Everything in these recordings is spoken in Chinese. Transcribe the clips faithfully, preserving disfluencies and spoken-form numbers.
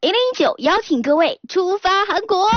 一零一九邀请各位出发韩国。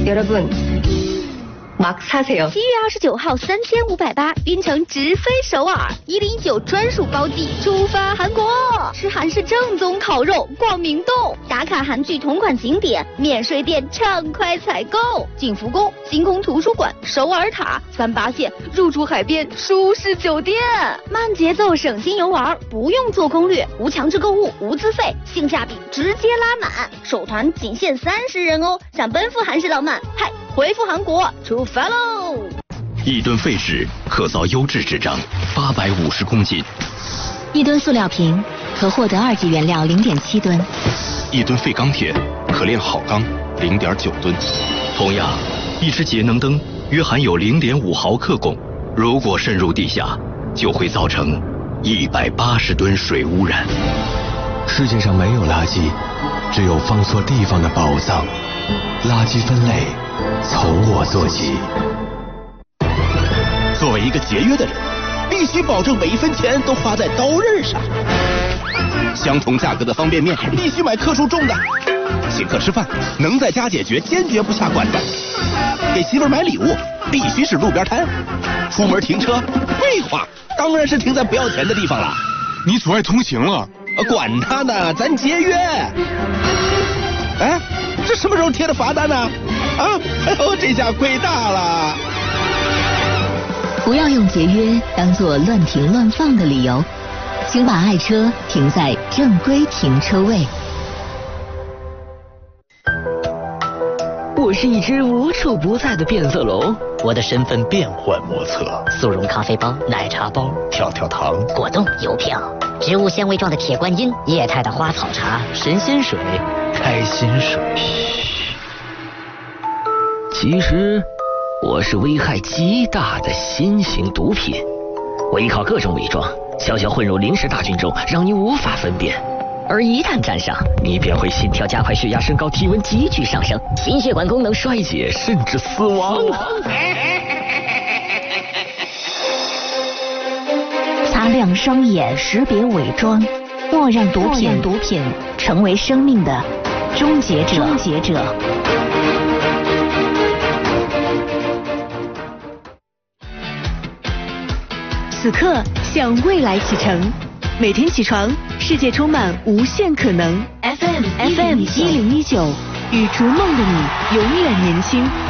여러분막사세요 七月二十九号，三千五百八，晕乘直飞首尔，一零一九专属包机出发韩国，吃韩式正宗烤肉，逛明洞，打卡韩剧同款景点，免税店畅快采购，景福宫、星空图书馆、首尔塔、三八线，入住海边舒适酒店，慢节奏省心游玩，不用做攻略，无强制购物，无资费，性价比直接拉满，首团仅限三十人哦，想奔赴韩式浪漫，嗨，回复韩国出发喽！ 一吨废纸可造优质纸张八百五十公斤， 一吨塑料瓶可获得二级原料零点七吨， 一吨废钢铁可炼好钢零点九吨。同样，一只节能灯约含有零点五毫克汞，如果渗入地下，就会造成一百八十吨水污染。 世界上没有垃圾，只有放错地方的宝藏。垃圾分类从我做起。 作为一个节约的人，必须保证每一分钱都花在刀刃上。相同价格的方便面，必须买克数重的。请客吃饭，能在家解决，坚决不下馆子。给媳妇儿买礼物，必须是路边摊。出门停车，废话，当然是停在不要钱的地方了。 你阻碍通行了。 管他呢，咱节约。哎，这什么时候贴的罚单呢？啊，哎呦，这下亏大了。 不要用节约当作乱停乱放的理由，请把爱车停在正规停车位。 我是一只无处不在的变色龙， 我的身份变幻莫测，速溶咖啡包、奶茶包、跳跳糖、 果冻、邮票、植物纤维状的铁观音、液态的花草茶、 神仙水、开心水。 其实我是危害极大的新型毒品，我依靠各种伪装，悄悄混入临时大军中，让你无法分辨。而一旦沾上，你便会心跳加快、血压升高、体温急剧上升、心血管功能衰竭，甚至死亡。 擦亮双眼，识别伪装，莫让毒品毒品成为生命的终结者。终结者。 此刻向未来启程，每天起床，世界充满无限可能。F M F M 一零一九，与逐梦的你永远年轻。